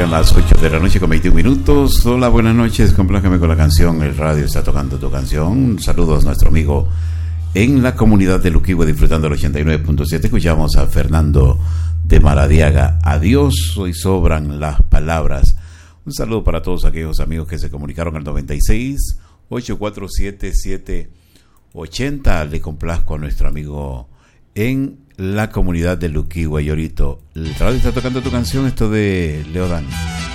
Serían las 8 de la noche con 21 minutos. Hola, buenas noches. Complácame con la canción. El radio está tocando tu canción. Saludos a nuestro amigo en la comunidad de Luquihue, disfrutando el 89.7. Escuchamos a Fernando de Maradiaga. Adiós, hoy sobran las palabras. Un saludo para todos aquellos amigos que se comunicaron al 96 847 780. Le complazco a nuestro amigo en la comunidad de Luquihue, Llorito. El radio está tocando tu canción, esto de Leodán.